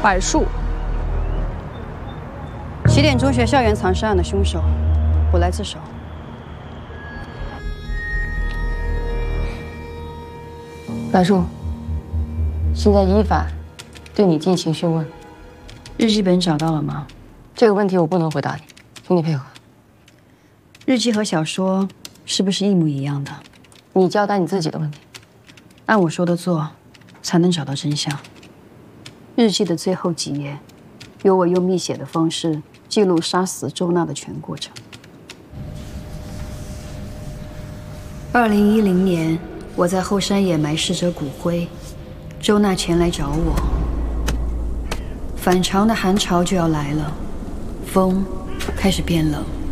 柏树。 起点中学校园藏尸案的凶手，我来自首。 柏树，现在依法对你进行讯问。 日记本找到了吗？ 这个问题我不能回答你，请你配合。 日记和小说是不是一模一样的？ 你交代你自己的问题。 按我说的做，才能找到真相。日记的最后几页，有我用密写的方式记录杀死周娜的全过程。2010年，我在后山野埋逝者骨灰，周娜前来找我。反常的寒潮就要来了，风开始变冷。